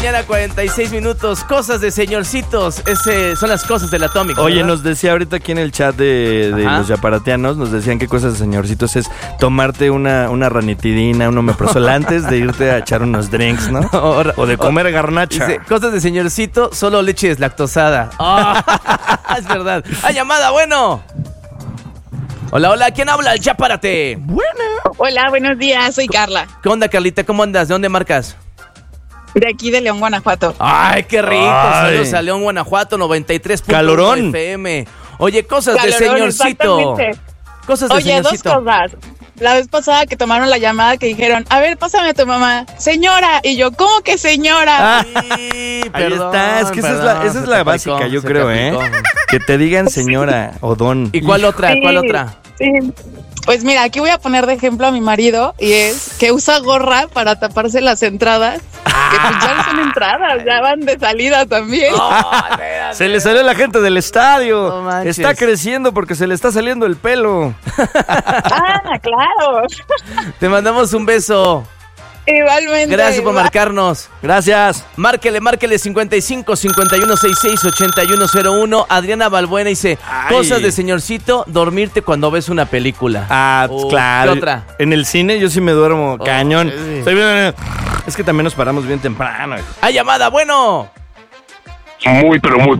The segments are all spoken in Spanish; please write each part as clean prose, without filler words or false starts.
mañana, 46 minutos. Cosas de señorcitos. Son las cosas del Atomic. Oye, ¿verdad? nos decía ahorita aquí en el chat de los yaparatianos, nos decían que cosas de señorcitos es tomarte una ranitidina, un omeprazol antes de irte a echar unos drinks, ¿no? O de comer garnacha. Dice, cosas de señorcito, solo leche deslactosada. Oh, es verdad. ¡Ah, llamada, bueno! Hola, hola, ¿quién habla? Ya párate. Bueno. Hola, buenos días, soy Carla. ¿Qué onda, Carlita? ¿Cómo andas? ¿De dónde marcas? De aquí de León, Guanajuato. ¡Ay, qué rico! Ay. Saludos a León, Guanajuato, 93.1 Calorón. FM. Oye, cosas de Calorón, señorcito. exactamente. Cosas de Oye, señorcito. dos cosas. La vez pasada que tomaron la llamada que dijeron, a ver, pásame a tu mamá. Señora. Y yo, ¿cómo que señora? Sí, Ahí perdón, está, es que esa es se la te básica, aplicó, yo se creo, te aplicó. Que te digan señora o don. ¿Y cuál otra? Sí, ¿Cuál otra? Sí. Pues mira, aquí voy a poner de ejemplo a mi marido y es que usa gorra para taparse las entradas. Que pues ya no son entradas, ya van de salida también. Se le salió la gente del estadio. No manches. Está creciendo porque se le está saliendo el pelo. Ah, claro. Te mandamos un beso. Igualmente. Gracias por marcarnos. Gracias. Márquele 55 51 66 8101. Adriana Balbuena dice, Ay. cosas de señorcito, dormirte cuando ves una película. Ah, claro. ¿Qué otra? En el cine yo sí me duermo cañón. sí. Estoy bien. Es que también nos paramos bien temprano. ¡Ah, llamada! Bueno. Muy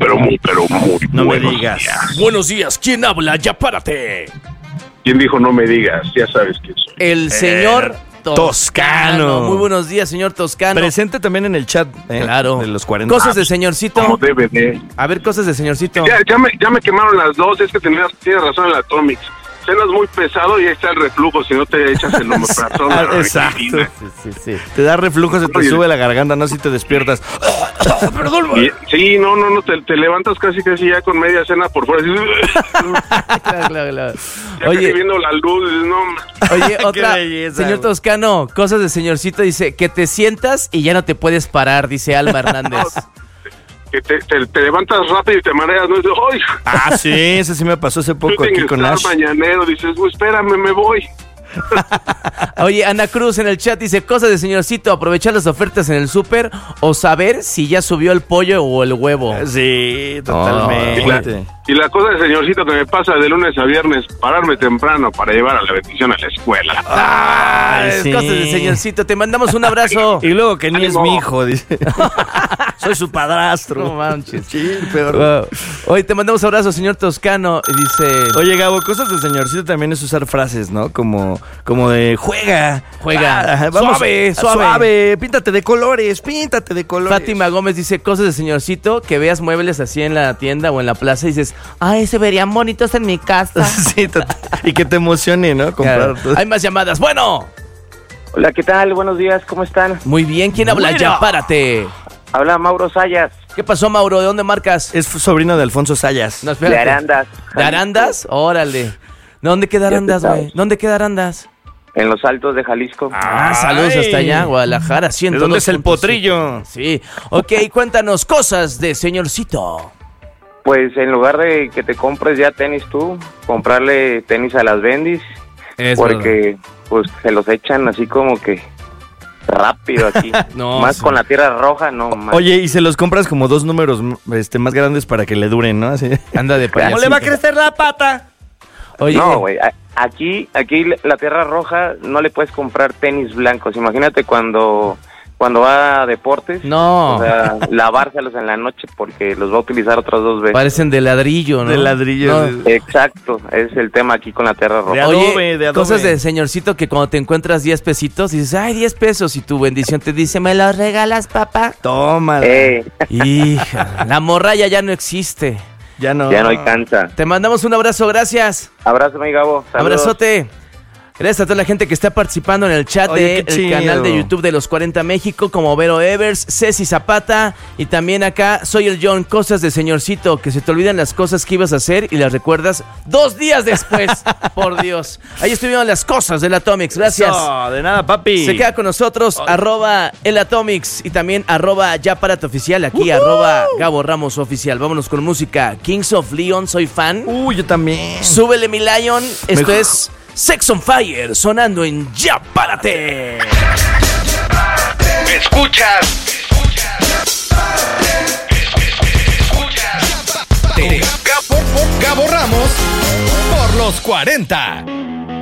No me buenos digas. días. Buenos días. ¿Quién habla? Ya párate. ¿Quién dijo no me digas? Ya sabes quién soy. El señor Toscano. Muy buenos días, señor Toscano. Presente también en el chat. Claro. De los 40. Cosas de señorcito. Como DVD. A ver, cosas de señorcito. Ya me quemaron las dos. Es que tienes razón en la Atomics. Cenas muy pesado y ahí está el reflujo. Si no te echas el omeprazol. Ah, exacto. Sí. Te da reflujo, se te Oye. sube la garganta, no si te despiertas. Perdón. Sí, no, te levantas casi ya con media cena por fuera. Claro. Ya Oye, casi viendo la luz. No, Oye, otra, belleza, señor güey. Toscano, cosas de señorcito, dice, que te sientas y ya no te puedes parar, dice Alma Hernández. que te levantas rápido y te mareas. No dices, ¡ay! Ah, sí, ese sí me pasó hace poco Estoy aquí en con estar Ash. mañanero. Dices, espérame, me voy. Oye, Ana Cruz en el chat dice, cosas de señorcito, aprovechar las ofertas en el súper o saber si ya subió el pollo o el huevo. Sí, Y totalmente. la cosa de señorcito que me pasa de lunes a viernes, pararme temprano para llevar a la bendición a la escuela. Ay, sí. Cosas de señorcito, te mandamos un abrazo. Y luego que ni es Ánimo. mi hijo, dice. Soy su padrastro. No manches. Sí, peor. Wow. Hoy te mandamos un abrazo, señor Toscano, y dice... Oye, Gabo, cosas de señorcito también es usar frases, ¿no? Como de juega. Juega. Vamos, Suave. Píntate de colores. Fátima Gómez dice, cosas de señorcito, que veas muebles así en la tienda o en la plaza y dices, ay, se verían bonitos en mi casa. Sí, y que te emocione, ¿no? Comprar Claro. todo. Hay más llamadas. Bueno. Hola, ¿qué tal? Buenos días, ¿cómo están? Muy bien, ¿quién habla? Bueno. Ya párate. Habla Mauro Sayas, ¿Qué pasó, Mauro? ¿De dónde marcas? Es sobrino de Alfonso Sayas. No, de espérate. Arandas. ¿De Arandas? Órale. ¿Dónde queda Arandas, Ya te güey? sabes. ¿Dónde queda Arandas? En los Altos de Jalisco. Saludos Ay. hasta allá, Guadalajara, ¿De dónde es el 102.5. potrillo? Sí. Ok, cuéntanos cosas de señorcito. Pues en lugar de que te compres ya tenis tú, comprarle tenis a las bendis, porque pues se los echan así como que rápido aquí. No, Más sí. con la tierra roja, no más. Oye, y se los compras como 2 números más grandes para que le duren, ¿no? Así. Anda de payasito. ¿Cómo le va a crecer la pata? Oye, No, güey, aquí la tierra roja no le puedes comprar tenis blancos. Imagínate cuando va a deportes, No. o sea, lavárselos en la noche porque los va a utilizar otras 2 veces. parecen de ladrillo, ¿no? De ladrillo. No. Exacto, es el tema aquí con la tierra roja. De adobe, Oye, de adobe. cosas de señorcito que cuando te encuentras 10 pesitos dices, ay, 10 pesos y tu bendición te dice, ¿me los regalas, papá? Toma. Hija, la morralla ya no existe. Ya no. Ya no alcanza. Te mandamos un abrazo, gracias. Abrazo, mi Gabo. Saludos. Abrazote. Gracias a toda la gente que está participando en el chat Oye, qué del chido. canal de YouTube de los 40 México, como Vero Evers, Ceci Zapata y también acá soy el John, cosas de señorcito, que se te olvidan las cosas que ibas a hacer y las recuerdas 2 días después. Por Dios. Ahí estuvieron las cosas del Atomics, gracias. Eso, de nada, papi. Se queda con nosotros, @el Atomics y también @ya párate oficial, aquí @Gabo Ramos oficial. Vámonos con música. Kings of Leon, soy fan. Yo también. Súbele mi Lion, esto Mejor. es Sex on Fire, sonando en Ya Párate. Escuchas 40.